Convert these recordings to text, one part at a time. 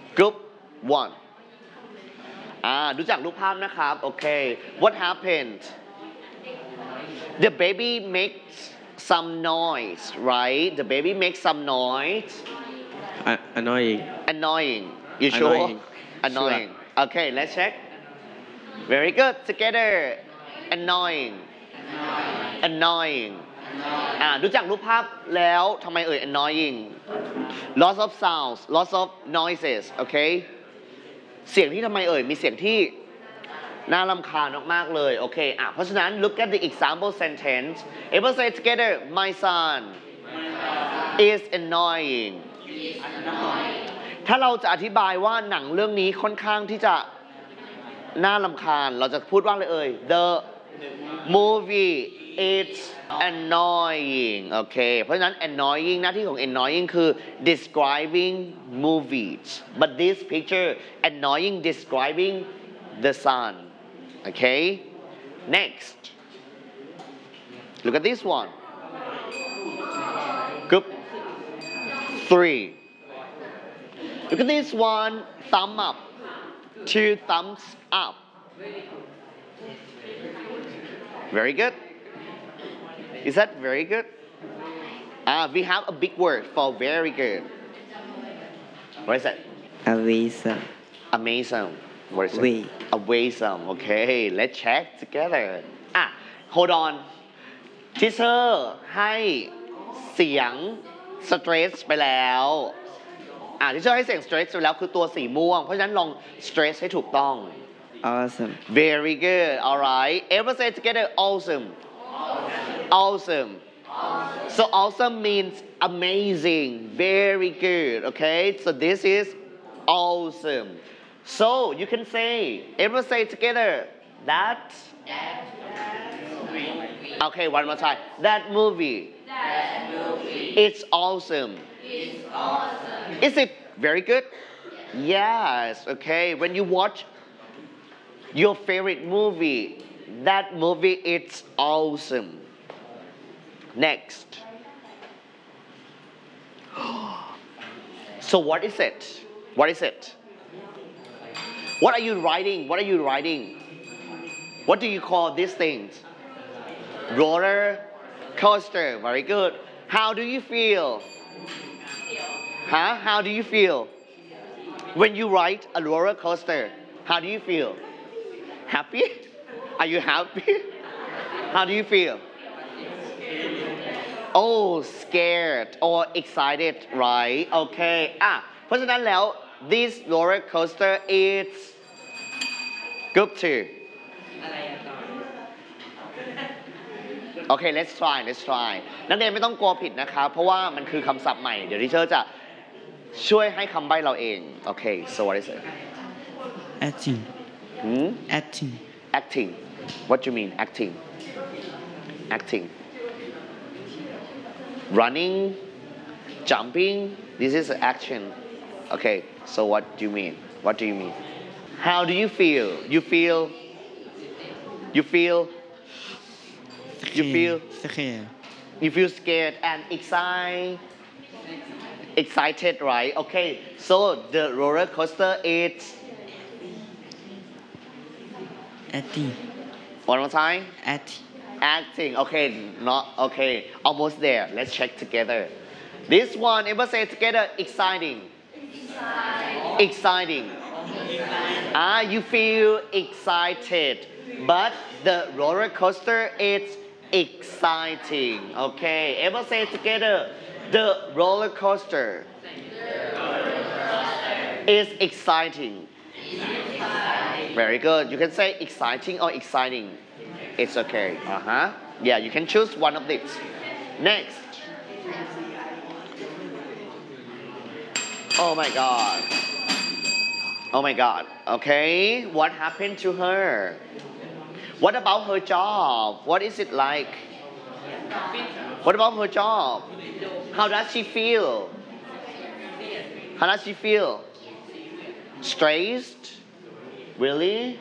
Group 1ดูจากรูปภาพนะครับโอเค What happened The baby makes some noise right The baby makes some noise Annoying. Annoying You sure Annoying. Annoying Okay let's check Very good together Annoying Annoying ดูจากรูปภาพแล้วทำไมannoying Lots of sounds Lots of noises Okay เสียงที่ทำไมมีเสียงที่น่ารำคาญมากๆเลยโอเคเพราะฉะนั้น look at the example sentence everyone say together my son is annoying ถ้าเราจะอธิบายว่าหนังเรื่องนี้ค่อนข้างที่จะน่ารำคาญเราจะพูดว่าอะไรthe movie is annoying โอเคเพราะฉะนั้น annoying หน้าที่ของ annoying คือ describing movies but this picture annoying describing the sun okay next look at this one group 3 look at this one thumb up 2 thumbs up very good Is that very good? We have a big word for very good. What is that? Amazing. Amazing. What is it? Way. Awesome. Okay, let's check together. Hold on. Teacher ให้เสียง stress ไปแล้วteacher ให้เสียง stress ไปแล้วคือตัวสีม่วงเพราะฉะนั้นลอง stress ให้ถูกต้อง Awesome. Very good. Alright. Everyone say together awesome. Awesome. So awesome means amazing, very good, okay? So this is awesome. So you can say, everyone say together, that. Okay, one more time. That movie. It's awesome. Is it very good? Yes, okay. When you watch your favorite movie, that movie it's awesome. Next. So what is it? What is it? What are you writing? What are you writing? What do you call these things? Roller coaster. Very good. How do you feel? How do you feel? When you write a roller coaster, how do you feel? Happy? Are you happy? How do you feel? Oh, scared or excited, right? Okay. เพราะฉะนั้นแล้ว this roller coaster is group 2. Okay, let's try. นักเรียนไม่ต้องกลัวผิดนะครับเพราะว่ามันคือคำศัพท์ใหม่เดี๋ยวที่เชอร์จะช่วยให้คำใบ้เราเอง Okay, so what is it? Acting. Acting. Acting. What do you mean acting? Acting. Running, jumping, this is action. Okay, so what do you mean? What do you mean? How do you feel? You feel Scared. You feel scared and excited, right? Okay, so the roller coaster is Acting. one more time. Acting. Acting. Okay, not okay. Almost there. Let's check together. This one, everyone say together. Exciting. Exciting. You feel excited, but the roller coaster is exciting. Okay, everyone say together. The roller coaster is exciting. Very good. You can say exciting or exciting. It's okay. Yeah, you can choose one of these. Next. Oh my God. Oh my God. Okay, what happened to her? What about her job? What is it like? What about her job? How does she feel? How does she feel? Stressed? Really?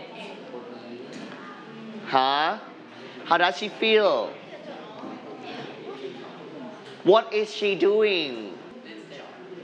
How does she feel? What is she doing?